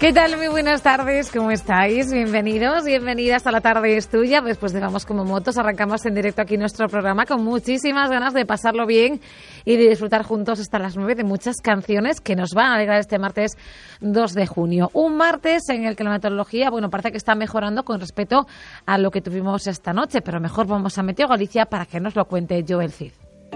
¿Qué tal? Muy buenas tardes, ¿cómo estáis? Bienvenidos, bienvenidas a La Tarde es Tuya. Después de Vamos como Motos, arrancamos en directo aquí nuestro programa con muchísimas ganas de pasarlo bien y de disfrutar juntos hasta las 9 de muchas canciones que nos van a alegrar este martes 2 de junio. Un martes en el que la meteorología, parece que está mejorando con respecto a lo que tuvimos esta noche, pero mejor vamos a Meteo Galicia para que nos lo cuente Joel Cid.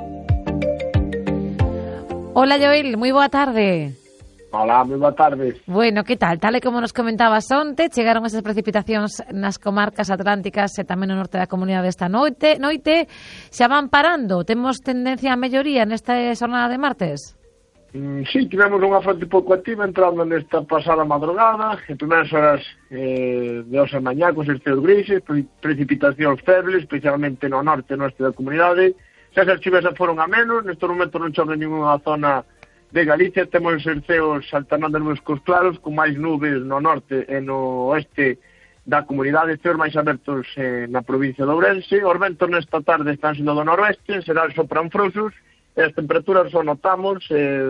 Hola Joel, muy boa tarde. Hola, moi boa tarde. Bueno, que tal? Tal e como nos comentabas onte, chegaron esas precipitacións nas comarcas atlánticas e tamén no norte da comunidade esta noite. Xa van parando? Temos tendencia a melloría nesta xornada de martes? Sí, tivemos unha fronte pouco activa entrando nesta pasada madrugada, en primeiras horas de hoxe mañá, con cerceos grises, precipitacións febles, especialmente no norte e norte da comunidade. Xa as chuvas foron a menos, neste momento non chove ninguna zona de Galicia, temos cerceos alternando nubes cos claros, con máis nubes no norte e no oeste da comunidade, ceos máis abertos na provincia de Ourense. Os ventos nesta tarde están sendo do noroeste, serán sopran frouxos, e as temperaturas só notamos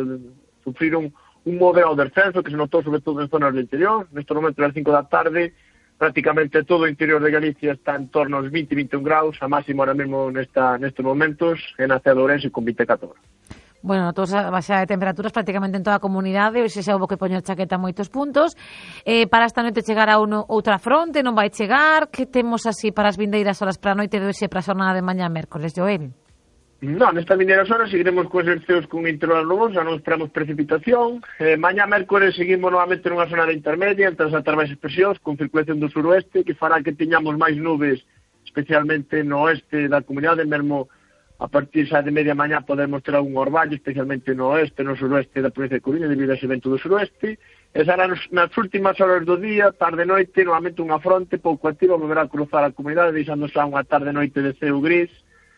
sufriron un moderado descenso que se notou sobre todo en zonas do interior. Neste momento, ás 5 da tarde, prácticamente todo o interior de Galicia está en torno aos 20-21 graus, a máximo ahora mesmo nestes momentos, en a cidade de Ourense con 24. Bueno, todos a baixa de temperaturas prácticamente en toda a comunidade, hoxe xa houve que poñer chaqueta a moitos puntos. Para esta noite chegar a outra fronte, non vai chegar? Que temos así para as vindeiras horas para a noite de hoxe para a xornada de mañá mércoles, Joel? Non, nestas vindeiras horas seguiremos con exerceos con intervalos nubosos, xa non esperamos precipitación. Mañá mércoles seguimos novamente nunha zona de intermedia entre as altas expresións con circulación do suroeste que fará que teñamos máis nubes, especialmente no oeste da comunidade, mesmo a partir xa de media mañá podemos ter algún orballo, especialmente no oeste, no suroeste da provincia de Coruña, debido a ese vento do suroeste. E será nas últimas horas do día, tarde-noite, novamente unha fronte pouco activa, volverá a cruzar a comunidade, deixando xa unha tarde-noite de ceo gris,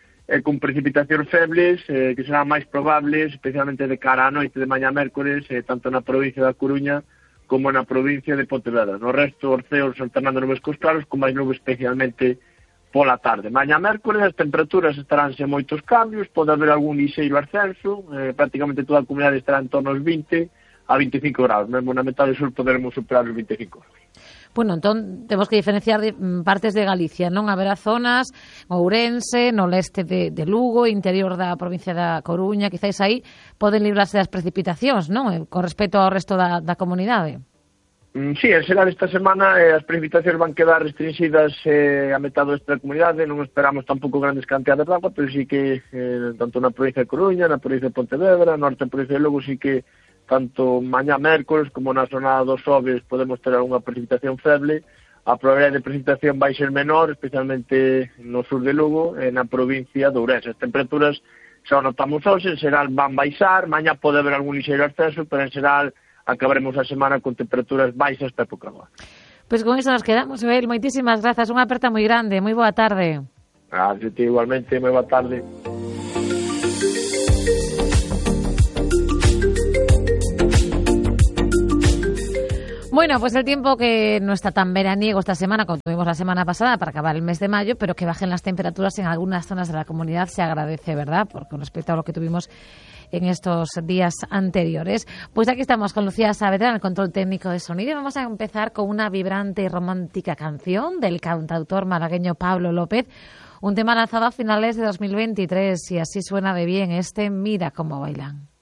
con precipitacións febles, que serán máis probables, especialmente de cara á noite de mañá mércoles, tanto na provincia da Coruña como na provincia de Pontevedra. No resto, os ceos alternando nubes cos claros, con máis nubes especialmente pola tarde. Mañá mércoles as temperaturas estarán sen moitos cambios, pode haber algún lixeiro ascenso, prácticamente toda a comunidade estará en torno aos 20 a 25 graus, mesmo na metade sur poderemos superar os 25 graus. Bueno, entón temos que diferenciar de partes de Galicia, non? Haberá zonas, Ourense, no leste de Lugo, interior da provincia da Coruña, quizáis aí poden librarse das precipitacións, non? Con respecto ao resto da comunidade. Sí, en xeral esta semana as precipitacións van quedar restringidas a metade da comunidade, non esperamos tampouco grandes cantidades de agua, pero sí que tanto na provincia de Coruña, na provincia de Pontevedra, norte da provincia de Lugo, sí que tanto mañá mércoles como na jornada dos xoves podemos ter algunha precipitación feble. A probabilidade de precipitación vai ser menor, especialmente no sur de Lugo e na provincia de Ourense. As temperaturas xa o notamos hoxe, en xeral van baixar, mañá pode haber algún lixeiro ascenso, pero en xeral acabaremos a semana con temperaturas baixas para época boa. Pois con iso nos quedamos, Joel. Moitísimas grazas, unha aperta moi grande, moi boa tarde. Igualmente, moi boa tarde. Bueno, pues el tiempo que no está tan veraniego esta semana como tuvimos la semana pasada para acabar el mes de mayo, pero que bajen las temperaturas en algunas zonas de la comunidad se agradece, ¿verdad? Con respecto a lo que tuvimos en estos días anteriores. Pues aquí estamos con Lucía Saavedra en el control técnico de sonido y vamos a empezar con una vibrante y romántica canción del cantautor malagueño Pablo López, un tema lanzado a finales de 2023 y así suena de bien este Mira cómo bailan.